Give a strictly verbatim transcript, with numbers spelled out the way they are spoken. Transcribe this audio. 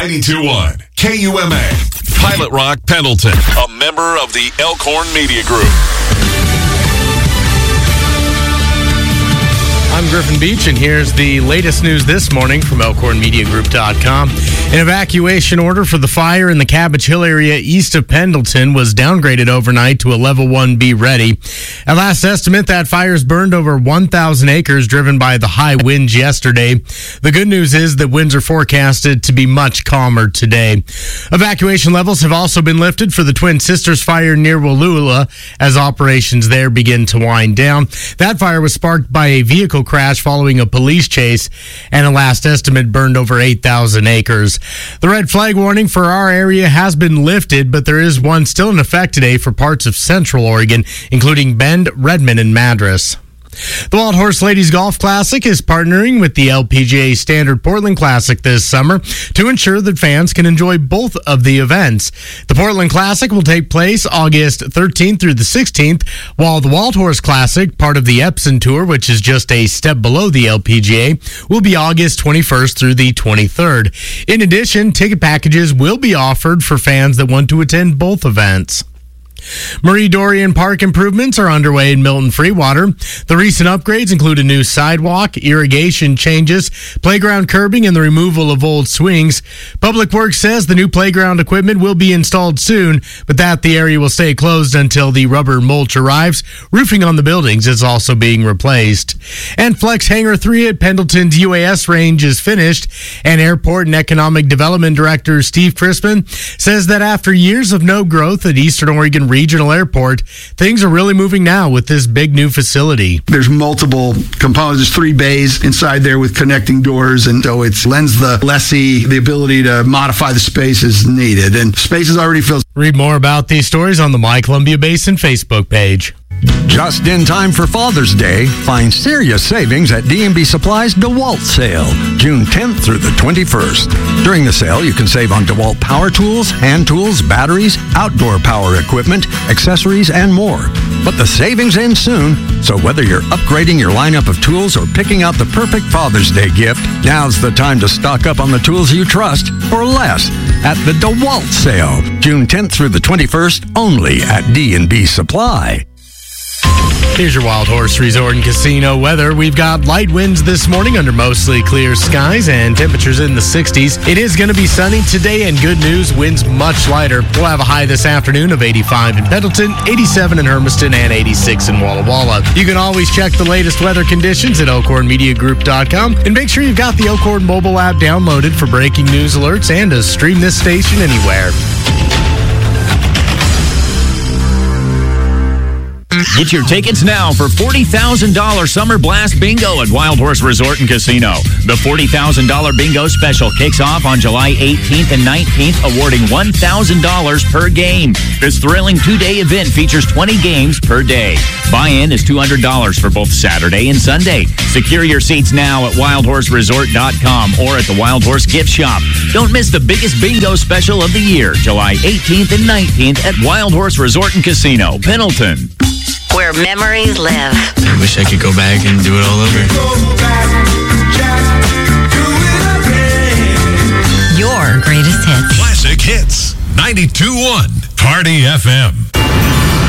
ninety-two point one K U M A, Pilot Rock, Pendleton, a member of the Elkhorn Media Group. I'm Griffin Beach, and here's the latest news this morning from Elkhorn Media Group dot com. An evacuation order for the fire in the Cabbage Hill area east of Pendleton was downgraded overnight to a level one B ready. At last estimate, that fire's burned over one thousand acres, driven by the high winds yesterday. The good news is that winds are forecasted to be much calmer today. Evacuation levels have also been lifted for the Twin Sisters fire near Wallula as operations there begin to wind down. That fire was sparked by a vehicle crash following a police chase, and a last estimate burned over eight thousand acres. The red flag warning for our area has been lifted, but there is one still in effect today for parts of Central Oregon, including Bend, Redmond, and Madras. The Wild Horse Ladies Golf Classic is partnering with the L P G A Standard Portland Classic this summer to ensure that fans can enjoy both of the events. The Portland Classic will take place August thirteenth through the sixteenth, while the Wild Horse Classic, part of the Epson Tour, which is just a step below the L P G A, will be August twenty-first through the twenty-third. In addition, ticket packages will be offered for fans that want to attend both events. Marie Dorian Park improvements are underway in Milton Freewater. The recent upgrades include a new sidewalk, irrigation changes, playground curbing, and the removal of old swings. Public Works says the new playground equipment will be installed soon, but that the area will stay closed until the rubber mulch arrives. Roofing on the buildings is also being replaced. And Flex Hangar three at Pendleton's U A S range is finished, and Airport and Economic Development Director Steve Crispin says that after years of no growth at Eastern Oregon Regional Airport, things are really moving now with this big new facility. There's multiple components. There's three bays inside there with connecting doors, and so it lends the lessee the ability to modify the space as needed, and space is already filled. Read more about these stories on the My Columbia Basin Facebook page. Just in time for Father's Day, find serious savings at D and B Supply's DeWalt sale, June tenth through the twenty-first. During the sale, you can save on DeWalt power tools, hand tools, batteries, outdoor power equipment, accessories, and more. But the savings end soon, so whether you're upgrading your lineup of tools or picking out the perfect Father's Day gift, now's the time to stock up on the tools you trust for less at the DeWalt sale, June tenth through the twenty-first, only at D and B Supply. Here's your Wild Horse Resort and Casino weather. We've got light winds this morning under mostly clear skies and temperatures in the sixties. It is going to be sunny today, and good news, winds much lighter. We'll have a high this afternoon of eighty-five in Pendleton, eighty-seven in Hermiston, and eighty-six in Walla Walla. You can always check the latest weather conditions at Elkhorn Media Group dot com, and make sure you've got the Elkhorn mobile app downloaded for breaking news alerts and to stream this station anywhere. Get your tickets now for forty thousand dollars Summer Blast Bingo at Wild Horse Resort and Casino. The forty thousand dollars Bingo Special kicks off on July eighteenth and nineteenth, awarding one thousand dollars per game. This thrilling two-day event features twenty games per day. Buy-in is two hundred dollars for both Saturday and Sunday. Secure your seats now at wild horse resort dot com or at the Wild Horse Gift Shop. Don't miss the biggest Bingo Special of the year, July eighteenth and nineteenth at Wild Horse Resort and Casino, Pendleton. Where memories live. I wish I could go back and do it all over. Your greatest hits. Classic Hits, ninety-two point one Party F M.